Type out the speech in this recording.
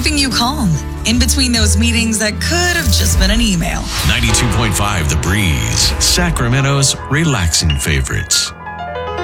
keeping you calm in between those meetings that could have just been an email. 92.5 The Breeze, Sacramento's relaxing favorites.